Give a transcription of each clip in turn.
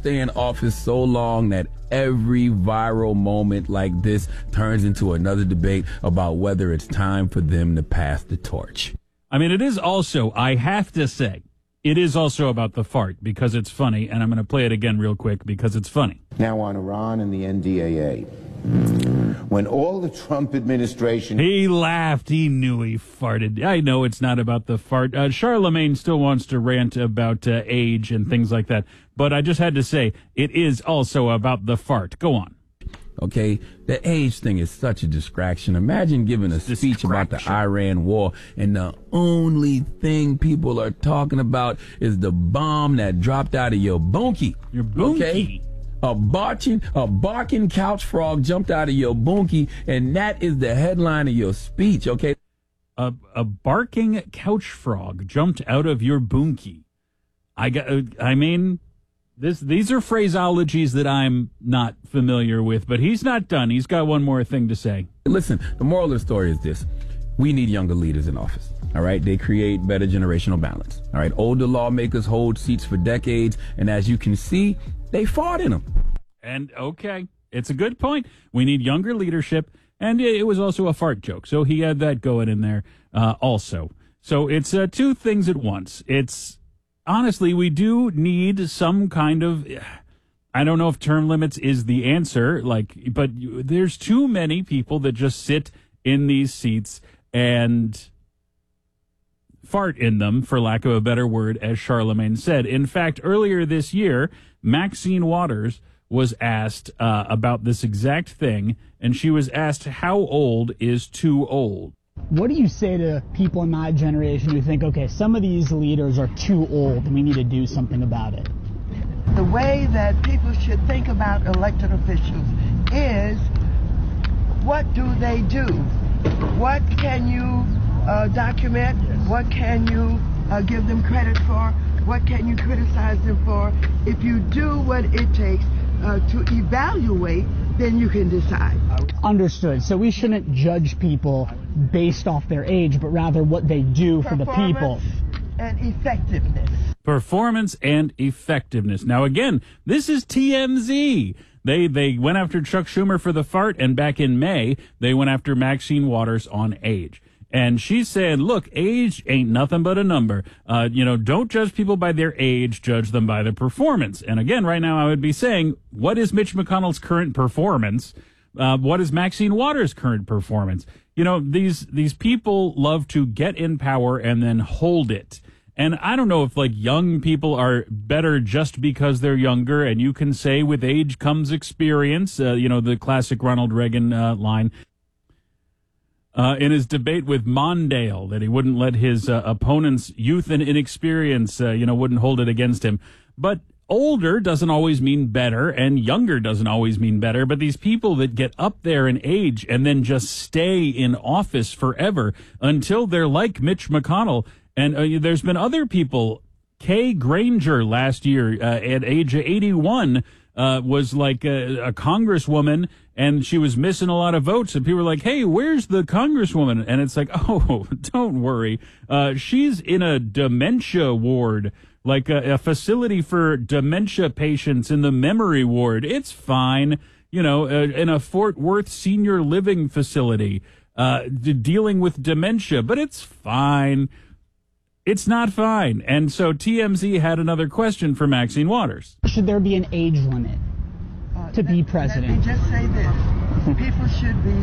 stay in office so long that every viral moment like this turns into another debate about whether it's time for them to pass the torch. I mean, it is also, I have to say, it is also about the fart because it's funny, and I'm going to play it again real quick because it's funny. Now on Iran and the NDAA. When all the Trump administration... He laughed. He knew he farted. I know it's not about the fart. Charlemagne still wants to rant about age and things like that, but I just had to say, it is also about the fart. Go on. Okay, the age thing is such a distraction. Imagine giving a speech about the Iran war, and the only thing people are talking about is the bomb that dropped out of your bunkie. Your bunkie? Okay? A barking couch frog jumped out of your bunkie, and that is the headline of your speech, okay? A barking couch frog jumped out of your bunkie. These are phraseologies that I'm not familiar with, but he's not done. He's got one more thing to say. Listen, the moral of the story is this. We need younger leaders in office, all right? They create better generational balance, all right? Older lawmakers hold seats for decades, and as you can see, they fought in them. And, okay, it's a good point. We need younger leadership, and it was also a fart joke, so he had that going in there also. So it's two things at once. It's, honestly, we do need some kind of... I don't know if term limits is the answer, but there's too many people that just sit in these seats and fart in them, for lack of a better word, as Charlemagne said. In fact, earlier this year, Maxine Waters was asked about this exact thing, and she was asked, how old is too old? What do you say to people in my generation who think, okay, some of these leaders are too old and we need to do something about it? The way that people should think about elected officials is, what do they do? What can you document? What can you give them credit for? What can you criticize them for? If you do what it takes to evaluate, then you can decide. Understood. So we shouldn't judge people based off their age, but rather what they do for the people. And effectiveness. Performance and effectiveness. Now, again, this is TMZ. They went after Chuck Schumer for the fart, and back in May, they went after Maxine Waters on age. And she said, look, age ain't nothing but a number. Don't judge people by their age, judge them by their performance. And again, right now I would be saying, what is Mitch McConnell's current performance? What is Maxine Waters' current performance? These people love to get in power and then hold it. And I don't know if young people are better just because they're younger, and you can say with age comes experience, the classic Ronald Reagan line. In his debate with Mondale, that he wouldn't let his opponent's youth and inexperience, wouldn't hold it against him. But older doesn't always mean better, and younger doesn't always mean better. But these people that get up there in age and then just stay in office forever until they're like Mitch McConnell. And there's been other people. Kay Granger last year at age 81 was like a congresswoman, and she was missing a lot of votes. And people were like, hey, where's the congresswoman? And it's like, oh, don't worry. She's in a dementia ward, like a facility for dementia patients in the memory ward. It's fine. In a Fort Worth senior living facility dealing with dementia, but it's fine. It's not fine. And so TMZ had another question for Maxine Waters. Should there be an age limit to be president? Let me just say this. People should be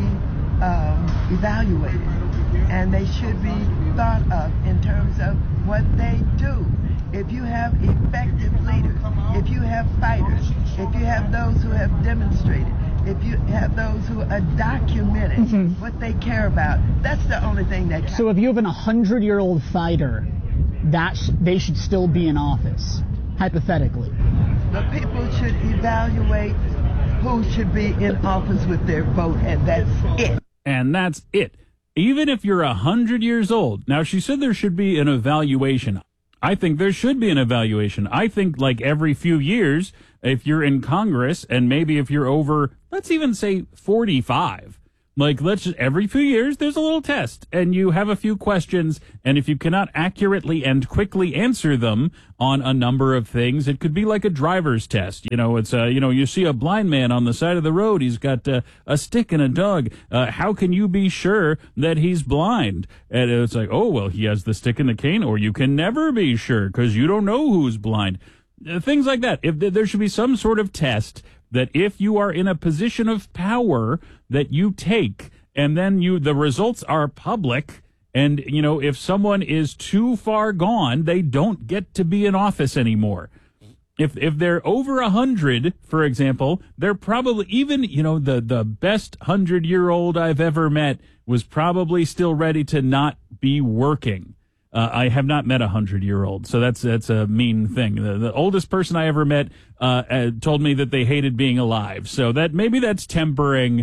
evaluated, and they should be thought of in terms of what they do. If you have effective leaders, if you have fighters, if you have those who have demonstrated, if you have those who are documented what they care about, that's the only thing that counts. So if you have an 100-year-old fighter, they should still be in office, hypothetically. But people should evaluate who should be in office with their vote, and that's it. And that's it. Even if you're 100 years old. Now, she said there should be an evaluation. I think there should be an evaluation. I think every few years, if you're in Congress, and maybe if you're over, let's even say 45, Like, let's just, every few years, there's a little test, and you have a few questions, and if you cannot accurately and quickly answer them on a number of things, it could be like a driver's test. It's, you see a blind man on the side of the road, he's got a stick and a dog. How can you be sure that he's blind? And it's like, oh, well, he has the stick and the cane, or you can never be sure, because you don't know who's blind. Things like that. If there should be some sort of test that if you are in a position of power that you take, and then the results are public, and, if someone is too far gone, they don't get to be in office anymore. If they're over 100, for example, they're probably, even, the best 100-year-old I've ever met was probably still ready to not be working. I have not met a 100-year-old, so that's a mean thing. The oldest person I ever met told me that they hated being alive, so that's tempering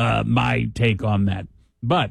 my take on that. But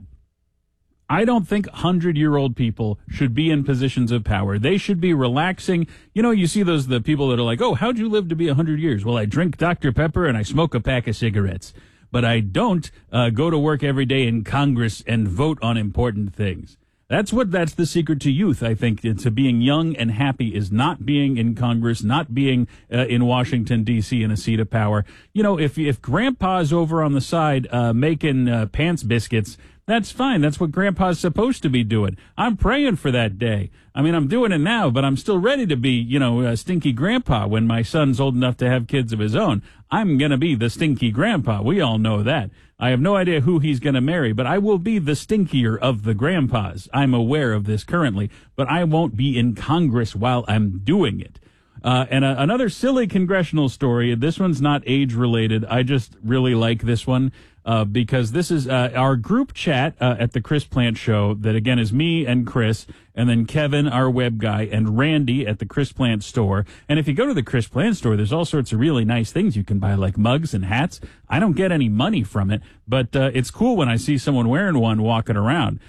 I don't think 100-year-old people should be in positions of power. They should be relaxing. You see the people that are like, oh, how'd you live to be 100 years? Well, I drink Dr. Pepper and I smoke a pack of cigarettes. But I don't go to work every day in Congress and vote on important things. That's the secret to youth, I think, to being young and happy, is not being in Congress, not being in Washington, D.C. in a seat of power. If Grandpa's over on the side making pants biscuits, that's fine. That's what Grandpa's supposed to be doing. I'm praying for that day. I mean, I'm doing it now, but I'm still ready to be, a stinky grandpa when my son's old enough to have kids of his own. I'm going to be the stinky grandpa. We all know that. I have no idea who he's going to marry, but I will be the stinkier of the grandpas. I'm aware of this currently, but I won't be in Congress while I'm doing it. And another silly congressional story. This one's not age-related. I just really like this one because this is our group chat at the Chris Plant Show that, again, is me and Chris, and then Kevin, our web guy, and Randy at the Chris Plant store. And if you go to the Chris Plant store, there's all sorts of really nice things you can buy, like mugs and hats. I don't get any money from it, but it's cool when I see someone wearing one walking around.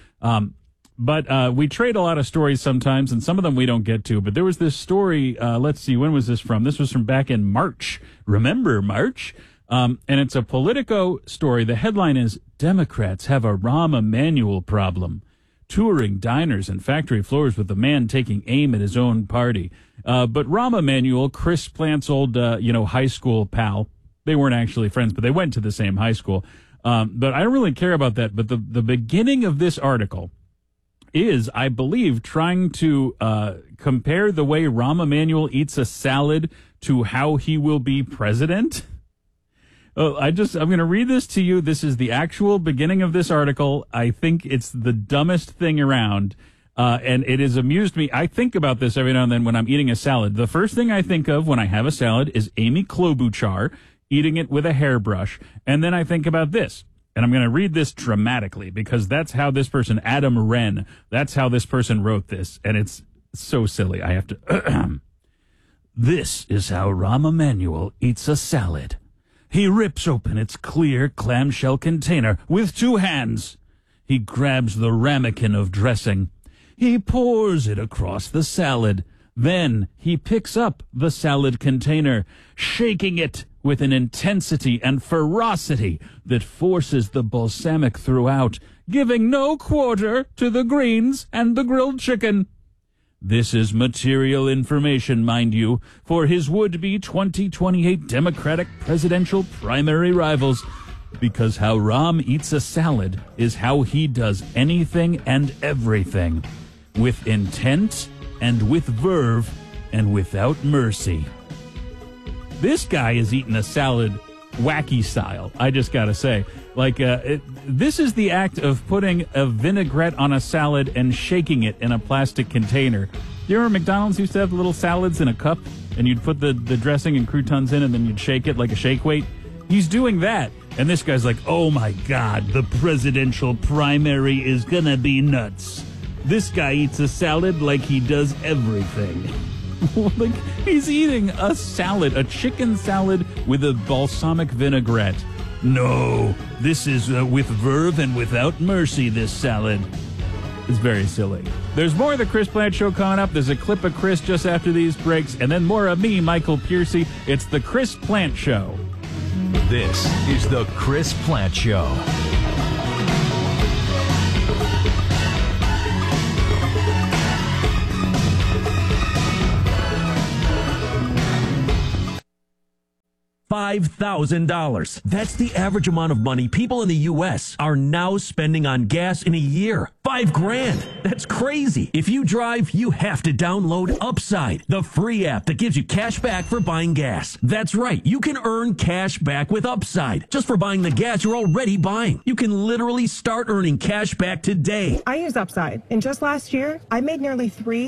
But we trade a lot of stories sometimes, and some of them we don't get to. But there was this story, let's see, when was this from? This was from back in March. Remember March? And it's a Politico story. The headline is, Democrats have a Rahm Emanuel problem. Touring diners and factory floors with a man taking aim at his own party. But Rahm Emanuel, Chris Plant's old, high school pal, they weren't actually friends, but they went to the same high school. But I don't really care about that. But the beginning of this article is, I believe, trying to compare the way Rahm Emanuel eats a salad to how he will be president. I'm going to read this to you. This is the actual beginning of this article. I think it's the dumbest thing around, and it has amused me. I think about this every now and then when I'm eating a salad. The first thing I think of when I have a salad is Amy Klobuchar eating it with a hairbrush, and then I think about this. And I'm going to read this dramatically because that's how this person, Adam Wren, that's how this person wrote this. And it's so silly. I have to. This is how Rahm Emanuel eats a salad. He rips open its clear clamshell container with 2 hands. He grabs the ramekin of dressing. He pours it across the salad. Then he picks up the salad container, shaking it with an intensity and ferocity that forces the balsamic throughout, giving no quarter to the greens and the grilled chicken. This is material information, mind you, for his would-be 2028 Democratic presidential primary rivals, because how Rahm eats a salad is how he does anything and everything, with intent and with verve and without mercy. This guy is eating a salad wacky style, I just gotta say. This is the act of putting a vinaigrette on a salad and shaking it in a plastic container. You remember McDonald's used to have little salads in a cup, and you'd put the dressing and croutons in, and then you'd shake it like a shake weight? He's doing that. And this guy's like, oh my God, the presidential primary is gonna be nuts. This guy eats a salad like he does everything. Like, he's eating a salad, a chicken salad with a balsamic vinaigrette. No, this is with verve and without mercy, this salad. It's very silly. There's more of the Chris Plant Show coming up. There's a clip of Chris just after these breaks, and then more of me, Michael Piercy. It's the Chris Plant Show. This is the Chris Plant Show. $5,000. That's the average amount of money people in the U.S. are now spending on gas in a year. $5,000. That's crazy. If you drive, you have to download Upside, the free app that gives you cash back for buying gas. That's right. You can earn cash back with Upside just for buying the gas you're already buying. You can literally start earning cash back today. I use Upside, and just last year, I made nearly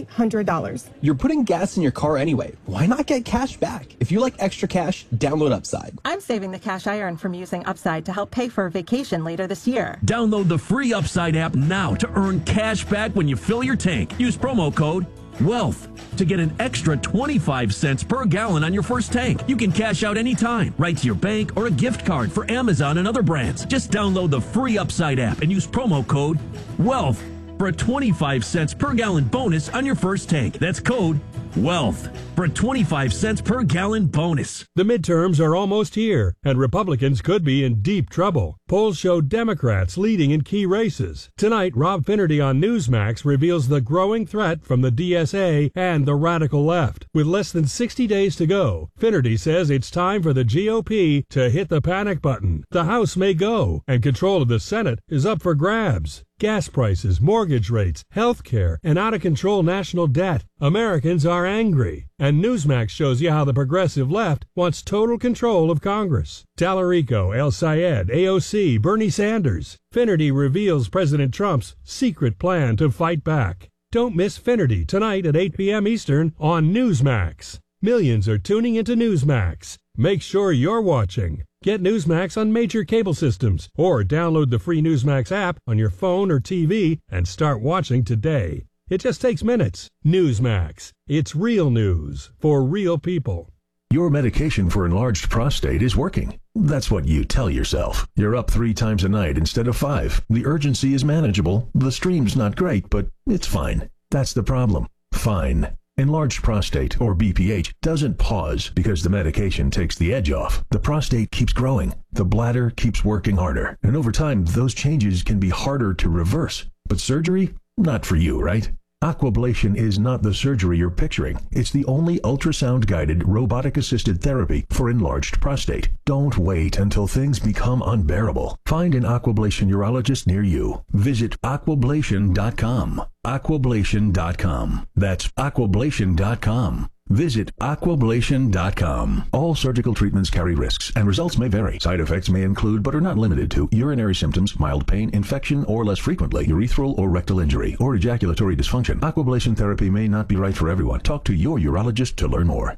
$300. You're putting gas in your car anyway. Why not get cash back? If you like extra cash, download Upside. I'm saving the cash I earn from using Upside to help pay for a vacation later this year. Download the free Upside app now to earn cash back when you fill your tank. Use promo code WEALTH to get an extra 25 cents per gallon on your first tank. You can cash out anytime, right to your bank or a gift card for Amazon and other brands. Just download the free Upside app and use promo code WEALTH for a 25 cents per gallon bonus on your first tank. That's code WEALTH for a 25 cents per gallon bonus. The midterms are almost here, and Republicans could be in deep trouble. Polls show Democrats leading in key races. Tonight, Rob Finnerty on Newsmax reveals the growing threat from the DSA and the radical left. With less than 60 days to go, Finnerty says it's time for the GOP to hit the panic button. The House may go, and control of the Senate is up for grabs. Gas prices, mortgage rates, health care, and out-of-control national debt. Americans are angry. And Newsmax shows you how the progressive left wants total control of Congress. Tallarico, El Sayed, AOC, Bernie Sanders. Finnerty reveals President Trump's secret plan to fight back. Don't miss Finnerty tonight at 8 p.m. Eastern on Newsmax. Millions are tuning into Newsmax. Make sure you're watching. Get Newsmax on major cable systems or download the free Newsmax app on your phone or TV and start watching today. It just takes minutes. Newsmax. It's real news for real people. Your medication for enlarged prostate is working. That's what you tell yourself. You're up 3 times a night instead of 5. The urgency is manageable. The stream's not great, but it's fine. That's the problem. Fine. Enlarged prostate, or BPH, doesn't pause because the medication takes the edge off. The prostate keeps growing. The bladder keeps working harder. And over time, those changes can be harder to reverse. But surgery? Not for you, right? Aquablation is not the surgery you're picturing. It's the only ultrasound-guided, robotic-assisted therapy for enlarged prostate. Don't wait until things become unbearable. Find an Aquablation urologist near you. Visit aquablation.com. Aquablation.com. That's aquablation.com. Visit aquablation.com. All surgical treatments carry risks, and results may vary. Side effects may include, but are not limited to, urinary symptoms, mild pain, infection, or less frequently, urethral or rectal injury, or ejaculatory dysfunction. Aquablation therapy may not be right for everyone. Talk to your urologist to learn more.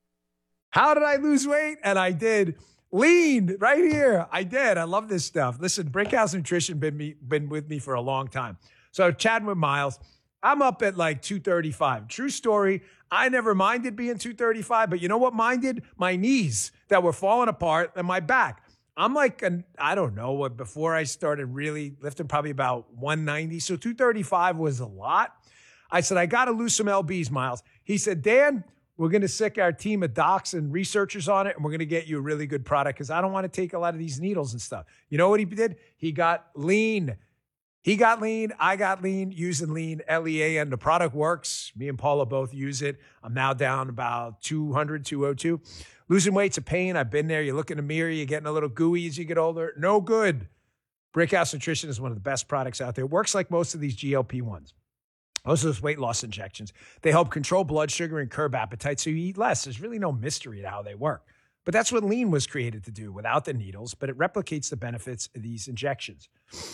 How did I lose weight? And I did. Lean right here. I did. I love this stuff. Listen, Brickhouse Nutrition been with me for a long time. So chatting with Miles, I'm up at like 235. True story. I never minded being 235, but you know what minded? My knees that were falling apart and my back. I'm like, I don't know what, before I started really lifting, probably about 190. So 235 was a lot. I said, I got to lose some LBs, Miles. He said, Dan, we're going to sick our team of docs and researchers on it, and we're going to get you a really good product because I don't want to take a lot of these needles and stuff. You know what he did? He got lean. He got lean. I got lean, using lean, LEAN. The product works. Me and Paula both use it. I'm now down about 200, 202. Losing weight's a pain. I've been there. You look in the mirror, you're getting a little gooey as you get older. No good. Brickhouse Nutrition is one of the best products out there. It works like most of these GLP-1s. Most of those weight loss injections. They help control blood sugar and curb appetite so you eat less. There's really no mystery to how they work. But that's what lean was created to do without the needles, but it replicates the benefits of these injections.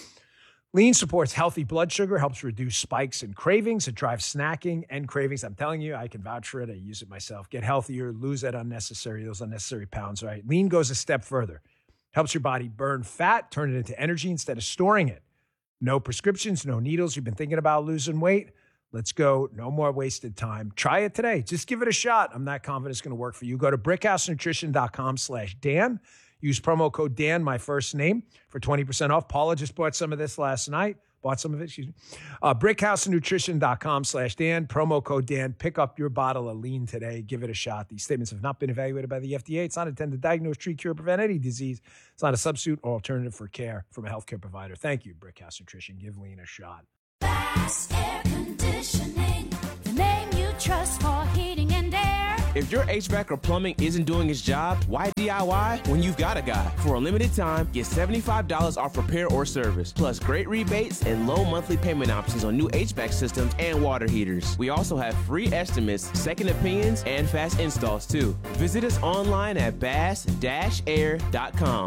Lean supports healthy blood sugar, helps reduce spikes and cravings. It drives snacking and cravings. I'm telling you, I can vouch for it. I use it myself. Get healthier, lose those unnecessary pounds, right? Lean goes a step further. Helps your body burn fat, turn it into energy instead of storing it. No prescriptions, no needles. You've been thinking about losing weight? Let's go. No more wasted time. Try it today. Just give it a shot. I'm not confident it's going to work for you. Go to brickhousenutrition.com/Dan. Use promo code Dan, my first name, for 20% off. Paula just bought some of this last night. Brickhousenutrition.com/Dan. Promo code Dan. Pick up your bottle of lean today. Give it a shot. These statements have not been evaluated by the FDA. It's not intended to diagnose, treat, cure, prevent any disease. It's not a substitute or alternative for care from a healthcare provider. Thank you, Brickhouse Nutrition. Give lean a shot. Fast Air Conditioning, the name you trust for heating and air. If your HVAC or plumbing isn't doing its job, why DIY when you've got a guy? For a limited time, get $75 off repair or service, plus great rebates and low monthly payment options on new HVAC systems and water heaters. We also have free estimates, second opinions, and fast installs too. Visit us online at bass-air.com.